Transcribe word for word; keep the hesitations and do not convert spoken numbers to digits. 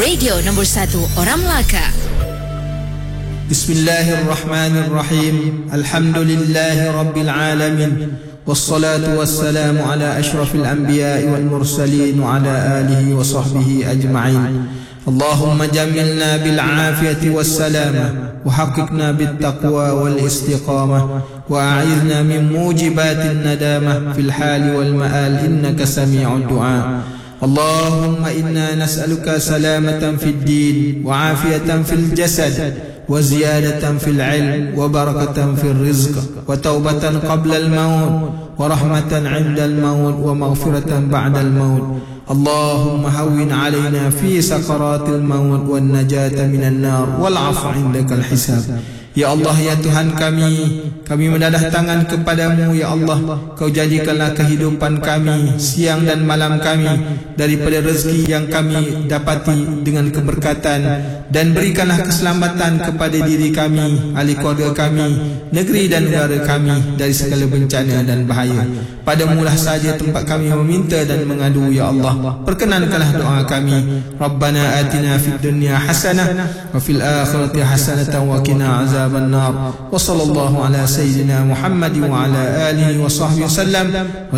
Radio nombor satu Orang Melaka. Bismillahirrahmanirrahim. Alhamdulillahi Rabbil Alamin. Wassalatu wassalamu ala ashrafil anbiya'i wal mursalin wa ala alihi wa sahbihi ajma'in. Allahumma jamilna bil afiyati was salamah wa haqiqna bit taqwa wal istiqamah wa a'idna min mujibatin nadamah fil hali wal ma'al innaka sami'ud du'a. Allahumma inna nas'aluka salamatan fid din wa afiyatan fil jasad wa ziyadatan fil ilm wa barakatan fil rizq wa taubatan qabla al maut wa rahmatan 'inda al maut wa maghfiratan ba'da al maut. اللهم هون علينا في سكرات الموت والنجاة من النار والعفو عندك الحساب. Ya Allah, ya Tuhan kami, kami mendadah tangan kepadamu, ya Allah. Kau jadikanlah kehidupan kami, siang dan malam kami, daripada rezeki yang kami dapati dengan keberkatan, dan berikanlah keselamatan kepada diri kami, ahli keluarga kami, negeri dan negara kami dari segala bencana dan bahaya. Padamulah saja tempat kami meminta dan mengadu, ya Allah. Perkenankanlah doa kami. Rabbana atina fid dunya hasanah wa fil akhirati hasanatan wa qina azab النار وصلى الله على سيدنا محمد وعلى آله وصحبه وسلم.